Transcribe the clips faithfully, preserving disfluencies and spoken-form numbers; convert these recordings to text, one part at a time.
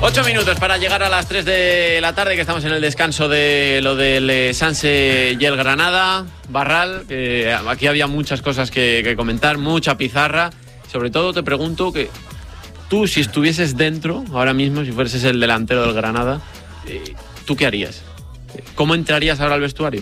Ocho minutos para llegar a las tres de la tarde, que estamos en el descanso de lo del Sanse y el Granada. Barral, que aquí había muchas cosas que, que comentar, mucha pizarra. Sobre todo te pregunto que tú, si estuvieses dentro ahora mismo, si fueses el delantero del Granada, ¿tú qué harías? ¿Cómo entrarías ahora al vestuario?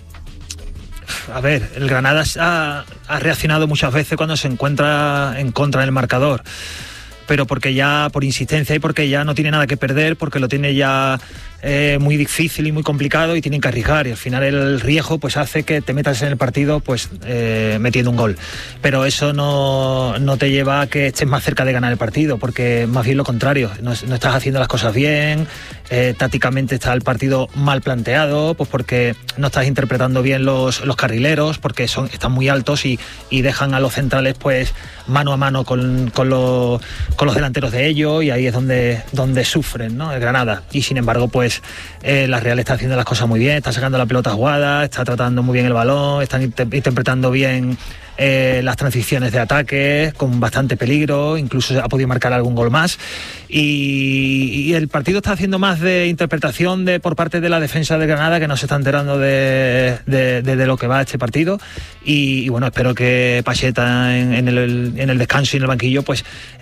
A ver, el Granada ha, ha reaccionado muchas veces cuando se encuentra en contra del marcador, pero porque ya por insistencia y porque ya no tiene nada que perder, porque lo tiene ya eh, muy difícil y muy complicado y tienen que arriesgar, y al final el riesgo pues hace que te metas en el partido pues eh, metiendo un gol, pero eso no, no te lleva a que estés más cerca de ganar el partido, porque más bien lo contrario, no, no estás haciendo las cosas bien, eh, tácticamente está el partido mal planteado, pues porque no estás interpretando bien los, los carrileros, porque son, están muy altos y, y dejan a los centrales pues mano a mano con, con los con los delanteros de ellos, y ahí es donde, donde sufren, ¿no? El Granada. Y sin embargo, pues eh, la Real está haciendo las cosas muy bien, está sacando la pelota jugada, está tratando muy bien el balón, están inter- interpretando bien eh, las transiciones de ataque con bastante peligro, incluso ha podido marcar algún gol más, y, y el partido está haciendo más de interpretación de por parte de la defensa de Granada, que no se está enterando de, de, de, de lo que va este partido, y, y bueno, espero que Pacheta en, en, el, en el descanso y en el banquillo pues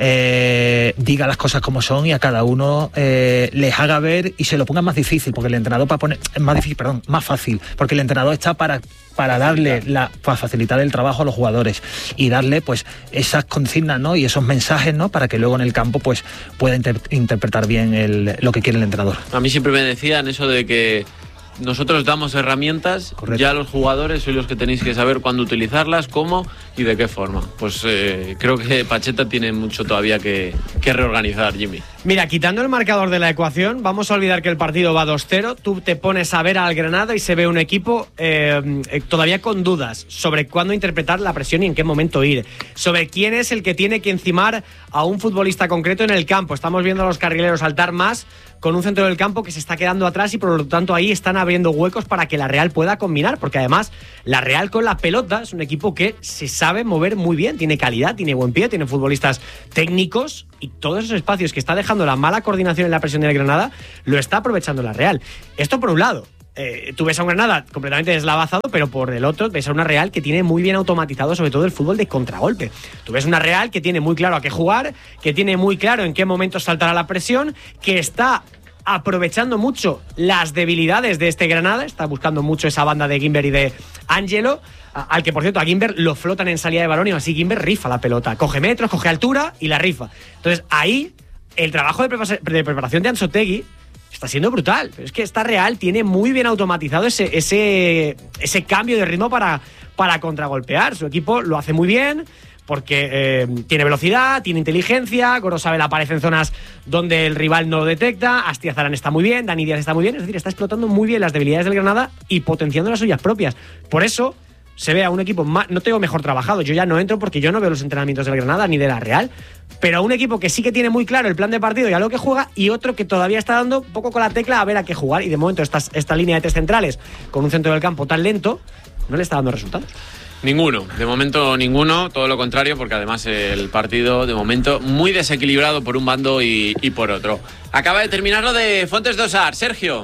eh, diga las cosas como son, y a cada uno eh, les haga ver y se lo ponga más difícil, porque el entrenador para poner más difícil, perdón, más fácil, porque el entrenador está para para darle la para facilitar el trabajo a los jugadores y darle pues esas consignas, ¿no? Y esos mensajes, ¿no? Para que luego en el campo pues pueda inter- interpretar bien el, lo que quiere el entrenador. A mí siempre me decían eso de que nosotros damos herramientas. Correcto. Ya los jugadores sois los que tenéis que saber cuándo utilizarlas, cómo y de qué forma. Pues eh, creo que Pacheta tiene mucho todavía que, que reorganizar, Jimmy. Mira, quitando el marcador de la ecuación, vamos a olvidar que el partido va dos cero. Tú te pones a ver al Granada y se ve un equipo eh, todavía con dudas sobre cuándo interpretar la presión y en qué momento ir, sobre quién es el que tiene que encimar a un futbolista concreto en el campo. Estamos viendo a los carrileros saltar más con un centro del campo que se está quedando atrás, y por lo tanto ahí están abriendo huecos para que la Real pueda combinar, porque además la Real con la pelota es un equipo que se sabe mover muy bien, tiene calidad, tiene buen pie, tiene futbolistas técnicos, y todos esos espacios que está dejando la mala coordinación en la presión del Granada lo está aprovechando la Real. Esto por un lado. Eh, tú ves a un Granada completamente deslavazado, pero por el otro ves a una Real que tiene muy bien automatizado sobre todo el fútbol de contragolpe. Tú ves una Real que tiene muy claro a qué jugar, que tiene muy claro en qué momento saltará la presión, que está aprovechando mucho las debilidades de este Granada, está buscando mucho esa banda de Guimber y de Ángelo, al que por cierto a Guimber lo flotan en salida de balón, y así Guimber rifa la pelota, coge metros, coge altura y la rifa. Entonces ahí el trabajo de, prepara- de preparación de Anzotegui está siendo brutal, pero es que esta Real tiene muy bien automatizado ese, ese, ese cambio de ritmo para, para contragolpear. Su equipo lo hace muy bien porque eh, tiene velocidad, tiene inteligencia, Gorosabel aparece en zonas donde el rival no lo detecta, Astiazarán está muy bien, Dani Díaz está muy bien, es decir, está explotando muy bien las debilidades del Granada y potenciando las suyas propias. Por eso se ve a un equipo más, no tengo mejor trabajado, yo ya no entro porque yo no veo los entrenamientos del Granada ni de la Real, pero a un equipo que sí que tiene muy claro el plan de partido y a lo que juega, y otro que todavía está dando un poco con la tecla a ver a qué jugar, y de momento esta, esta línea de tres centrales con un centro del campo tan lento no le está dando resultados. Ninguno, de momento ninguno, todo lo contrario, porque además el partido de momento muy desequilibrado por un bando y, y por otro. Acaba de terminar lo de Fontes de Osar, Sergio.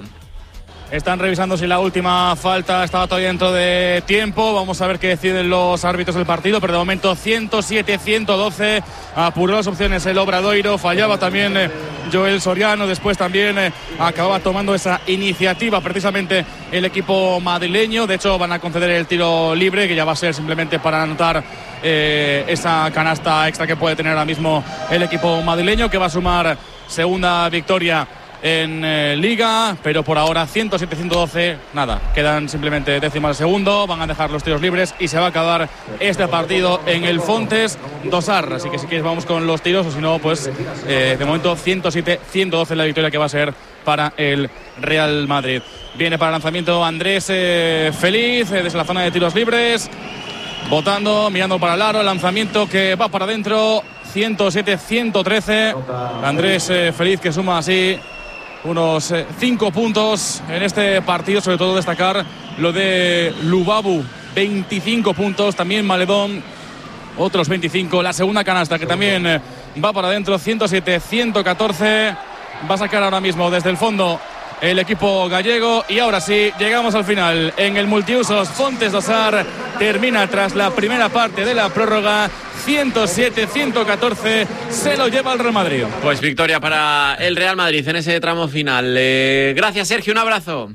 Están revisando si la última falta estaba todavía dentro de tiempo. Vamos a ver qué deciden los árbitros del partido. Pero de momento ciento siete a ciento doce. Apuró las opciones el Obradoiro. Fallaba también eh, Joel Soriano. Después también eh, acababa tomando esa iniciativa precisamente el equipo madrileño. De hecho van a conceder el tiro libre, que ya va a ser simplemente para anotar eh, esa canasta extra que puede tener ahora mismo el equipo madrileño, que va a sumar segunda victoria en eh, Liga, pero por ahora ciento siete a ciento doce, nada, quedan simplemente décimas de segundo, van a dejar los tiros libres y se va a acabar este partido en el Fontes de Osar. Así que si quieres vamos con los tiros, o si no, pues eh, de momento ciento siete a ciento doce la victoria que va a ser para el Real Madrid. Viene para el lanzamiento Andrés eh, Feliz eh, desde la zona de tiros libres, botando, mirando para el aro, el lanzamiento que va para adentro, ciento siete a ciento trece. Andrés eh, Feliz, que suma así unos eh, cinco puntos en este partido. Sobre todo destacar lo de Lubabu, veinticinco puntos, también Maledón otros veinticinco, la segunda canasta que también eh, va para adentro, ciento siete a ciento catorce. va a sacar ahora mismo desde el fondo el equipo gallego. Y ahora sí, llegamos al final en el multiusos Fontes do Sar. Termina tras la primera parte de la prórroga, ciento siete a ciento catorce, se lo lleva el Real Madrid. Pues victoria para el Real Madrid en ese tramo final. Eh, gracias, Sergio, un abrazo.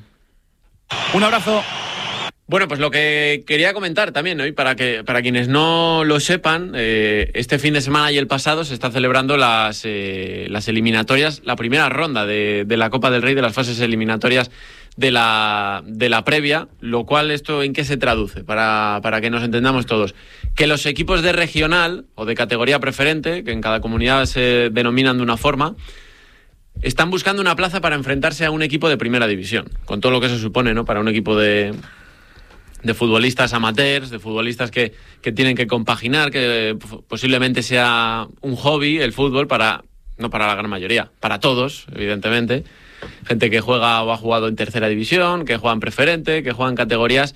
Un abrazo. Bueno, pues lo que quería comentar también, ¿no? Y para que para quienes no lo sepan, eh, este fin de semana y el pasado se está celebrando las, eh, las eliminatorias, la primera ronda de, de la Copa del Rey, de las fases eliminatorias de la, de la previa, lo cual esto ¿en qué se traduce? Para, para que nos entendamos todos. Que los equipos de regional o de categoría preferente, que en cada comunidad se denominan de una forma, están buscando una plaza para enfrentarse a un equipo de primera división, con todo lo que eso supone, ¿no? Para un equipo de... de futbolistas amateurs, de futbolistas que, que tienen que compaginar, que posiblemente sea un hobby el fútbol para, no para la gran mayoría, para todos, evidentemente. Gente que juega o ha jugado en tercera división, que juega en preferente, que juega en categorías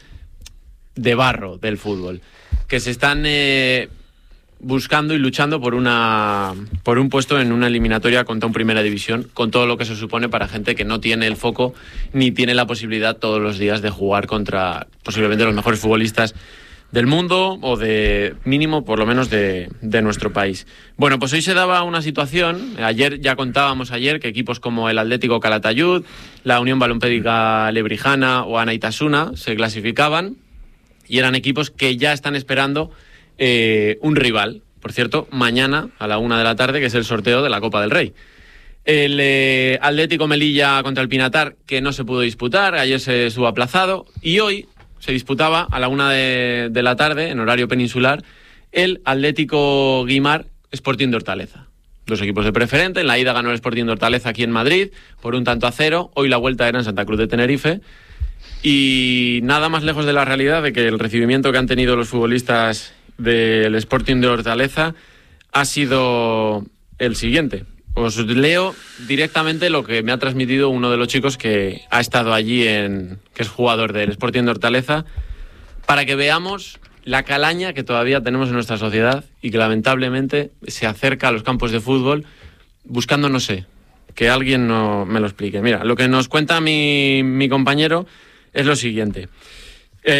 de barro del fútbol, que se están eh, buscando y luchando por una por un puesto en una eliminatoria contra un primera división, con todo lo que eso supone para gente que no tiene el foco ni tiene la posibilidad todos los días de jugar contra posiblemente los mejores futbolistas del mundo o de mínimo por lo menos de, de nuestro país. Bueno, pues hoy se daba una situación, ayer ya contábamos ayer que equipos como el Atlético Calatayud, la Unión Balompédica Lebrijana o Anaitasuna se clasificaban y eran equipos que ya están esperando Eh, un rival, por cierto, mañana a la una de la tarde, que es el sorteo de la Copa del Rey. El eh, Atlético Melilla contra el Pinatar, que no se pudo disputar, ayer se estuvo aplazado, y hoy se disputaba a la una de, de la tarde, en horario peninsular, el Atlético Guimar Sporting de Hortaleza. Dos equipos de preferente, en la ida ganó el Sporting de Hortaleza aquí en Madrid, por un tanto a cero, hoy la vuelta era en Santa Cruz de Tenerife, y nada más lejos de la realidad de que el recibimiento que han tenido los futbolistas del Sporting de Hortaleza ha sido el siguiente. Os leo directamente lo que me ha transmitido uno de los chicos que ha estado allí, en, que es jugador del Sporting de Hortaleza, para que veamos la calaña que todavía tenemos en nuestra sociedad y que lamentablemente se acerca a los campos de fútbol buscando, no sé, que alguien no me lo explique. Mira, lo que nos cuenta mi, mi compañero es lo siguiente.